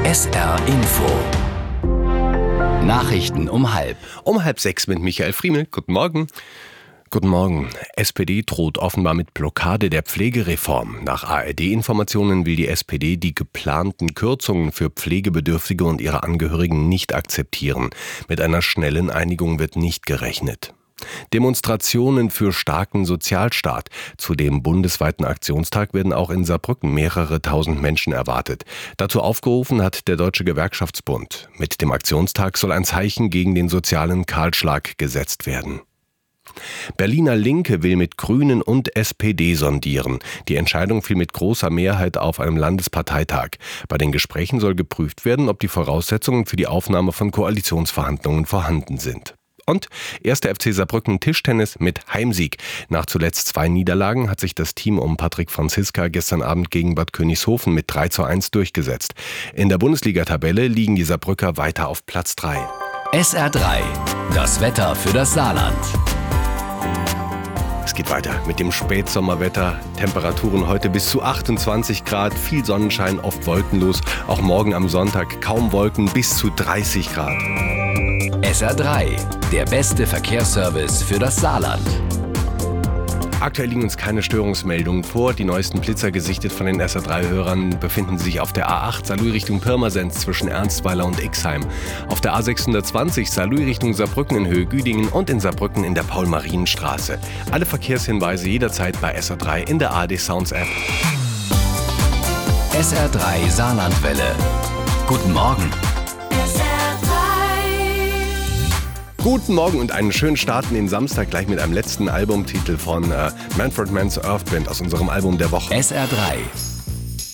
SR Info. Nachrichten um 5:30. Um 5:30 mit Michael Friemel. Guten Morgen. Guten Morgen. SPD droht offenbar mit Blockade der Pflegereform. Nach ARD-Informationen will die SPD die geplanten Kürzungen für Pflegebedürftige und ihre Angehörigen nicht akzeptieren. Mit einer schnellen Einigung wird nicht gerechnet. Demonstrationen für starken Sozialstaat. Zu dem bundesweiten Aktionstag werden auch in Saarbrücken mehrere tausend Menschen erwartet. Dazu aufgerufen hat der Deutsche Gewerkschaftsbund. Mit dem Aktionstag soll ein Zeichen gegen den sozialen Kahlschlag gesetzt werden. Berliner Linke will mit Grünen und SPD sondieren. Die Entscheidung fiel mit großer Mehrheit auf einem Landesparteitag. Bei den Gesprächen soll geprüft werden, ob die Voraussetzungen für die Aufnahme von Koalitionsverhandlungen vorhanden sind. Und 1. FC Saarbrücken Tischtennis mit Heimsieg. Nach zuletzt 2 Niederlagen hat sich das Team um Patrick Franziska gestern Abend gegen Bad Königshofen mit 3:1 durchgesetzt. In der Bundesliga-Tabelle liegen die Saarbrücker weiter auf Platz 3. SR3, das Wetter für das Saarland. Es geht weiter mit dem Spätsommerwetter. Temperaturen heute bis zu 28 Grad, viel Sonnenschein, oft wolkenlos. Auch morgen am Sonntag kaum Wolken, bis zu 30 Grad. SR3, der beste Verkehrsservice für das Saarland. Aktuell liegen uns keine Störungsmeldungen vor. Die neuesten Blitzer, gesichtet von den SR3-Hörern, befinden sich auf der A8 Saarlouis Richtung Pirmasens zwischen Ernstweiler und Ixheim. Auf der A620 Saarlouis Richtung Saarbrücken in Höhe Güdingen und in Saarbrücken in der Paul-Marien-Straße. Alle Verkehrshinweise jederzeit bei SR3 in der ARD Sounds App. SR3 Saarlandwelle. Guten Morgen. Guten Morgen und einen schönen Start in den Samstag, gleich mit einem letzten Albumtitel von Manfred Mann's Earth Band aus unserem Album der Woche. SR3.